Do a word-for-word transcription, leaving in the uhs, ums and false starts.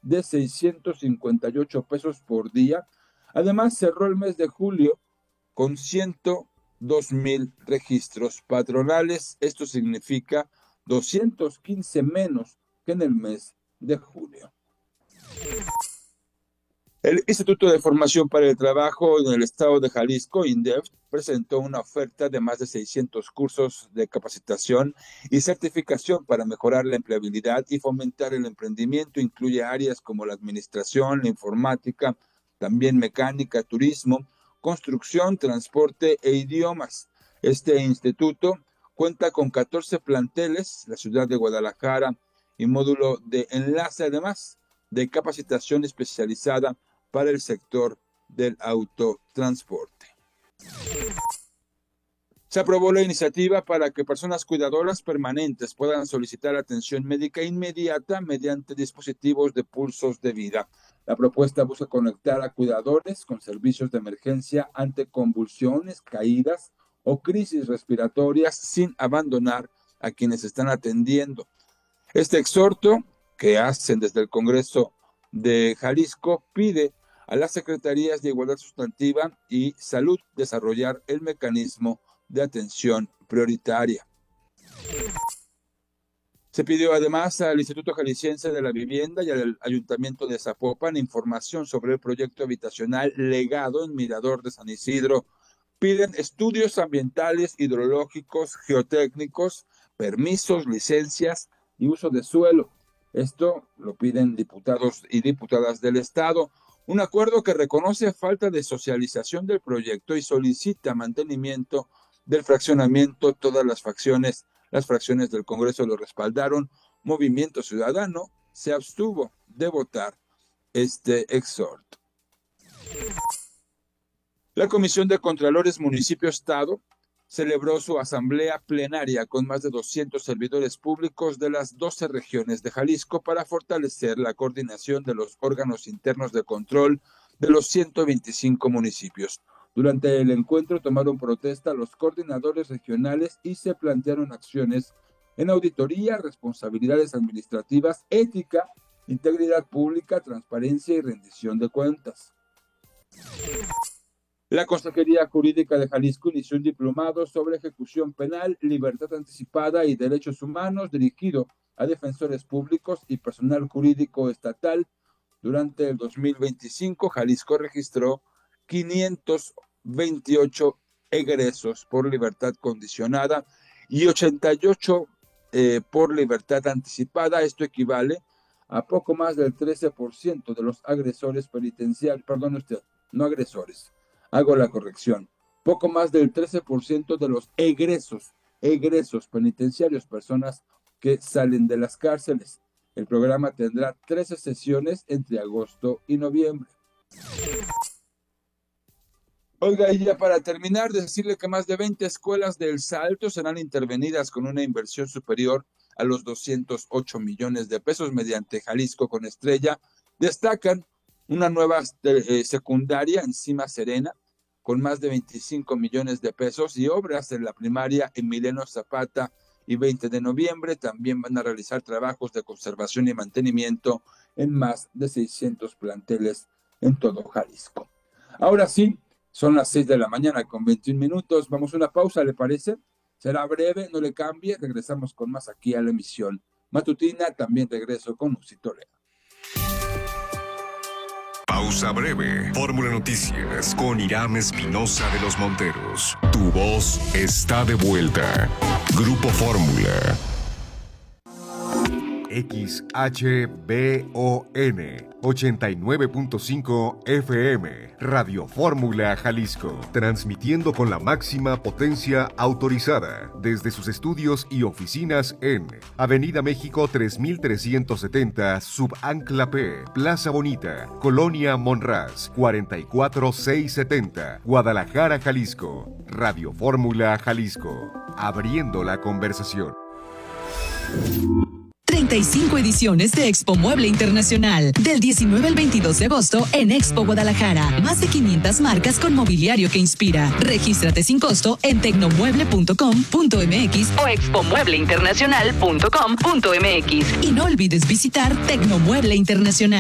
de seiscientos cincuenta y ocho pesos por día. Además, cerró el mes de julio con ciento dos mil registros patronales. Esto significa doscientos quince menos que en el mes de junio. El Instituto de Formación para el Trabajo en el Estado de Jalisco, INDEF, presentó una oferta de más de seiscientos cursos de capacitación y certificación para mejorar la empleabilidad y fomentar el emprendimiento. Incluye áreas como la administración, la informática, también mecánica, turismo, construcción, transporte e idiomas. Este instituto cuenta con catorce planteles, la ciudad de Guadalajara, y módulo de enlace, además de capacitación especializada para el sector del autotransporte. Se aprobó la iniciativa para que personas cuidadoras permanentes puedan solicitar atención médica inmediata mediante dispositivos de pulsos de vida. La propuesta busca conectar a cuidadores con servicios de emergencia ante convulsiones, caídas o crisis respiratorias sin abandonar a quienes están atendiendo. Este exhorto que hacen desde el Congreso de Jalisco pide a las Secretarías de Igualdad Sustantiva y Salud desarrollar el mecanismo de atención prioritaria. Se pidió además al Instituto Jalisciense de la Vivienda y al Ayuntamiento de Zapopan información sobre el proyecto habitacional Legado en Mirador de San Isidro. Piden estudios ambientales, hidrológicos, geotécnicos, permisos, licencias y uso de suelo. Esto lo piden diputados y diputadas del Estado. Un acuerdo que reconoce falta de socialización del proyecto y solicita mantenimiento del fraccionamiento. Todas las facciones, las fracciones del Congreso lo respaldaron. Movimiento Ciudadano se abstuvo de votar este exhorto. La Comisión de Contralores Municipio-Estado celebró su asamblea plenaria con más de doscientos servidores públicos de las doce regiones de Jalisco para fortalecer la coordinación de los órganos internos de control de los ciento veinticinco municipios. Durante el encuentro tomaron protesta los coordinadores regionales y se plantearon acciones en auditoría, responsabilidades administrativas, ética, integridad pública, transparencia y rendición de cuentas. La Consejería Jurídica de Jalisco inició un diplomado sobre ejecución penal, libertad anticipada y derechos humanos dirigido a defensores públicos y personal jurídico estatal. Durante el dos mil veinticinco, Jalisco registró quinientos veintiocho egresos por libertad condicionada y ochenta y ocho eh, por libertad anticipada. Esto equivale a poco más del trece por ciento de los agresores penitenciarios, perdón usted, no agresores. Hago la corrección, poco más del trece por ciento de los egresos, egresos penitenciarios, personas que salen de las cárceles. El programa tendrá trece sesiones entre agosto y noviembre. Oiga, y ya para terminar, decirle que más de veinte escuelas de El Salto serán intervenidas con una inversión superior a los doscientos ocho millones de pesos mediante Jalisco con Estrella. Destacan una nueva eh, secundaria en Cima Serena, con más de veinticinco millones de pesos, y obras en la primaria Emiliano Zapata y veinte de noviembre. También van a realizar trabajos de conservación y mantenimiento en más de seiscientos planteles en todo Jalisco. Ahora sí, son las seis de la mañana con veintiún minutos. Vamos a una pausa, ¿le parece? Será breve, no le cambie. Regresamos con más aquí a la emisión matutina. También regreso con Lucy Toledo. Pausa breve. Fórmula Noticias con Irán Espinosa de los Monteros. Tu voz está de vuelta. Grupo Fórmula. X H B O N ochenta y nueve punto cinco F M, Radio Fórmula Jalisco, transmitiendo con la máxima potencia autorizada desde sus estudios y oficinas en Avenida México tres mil trescientos setenta, Subancla P, Plaza Bonita, Colonia Monraz, cuarenta y cuatro mil seiscientos setenta, Guadalajara, Jalisco. Radio Fórmula Jalisco, abriendo la conversación. treinta y cinco ediciones de Expo Mueble Internacional, del diecinueve al veintidós de agosto en Expo Guadalajara. Más de quinientas marcas con mobiliario que inspira. Regístrate sin costo en tecnomueble punto com punto m x o expo mueble internacional punto com punto m x. Y no olvides visitar Tecnomueble Internacional.